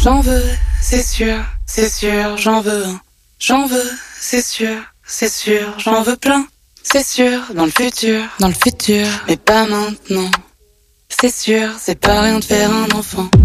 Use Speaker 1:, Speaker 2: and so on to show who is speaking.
Speaker 1: J'en veux, c'est sûr, j'en veux un. J'en veux, c'est sûr, j'en veux plein. C'est sûr, dans le futur, mais pas maintenant. C'est sûr, c'est pas rien de faire un enfant.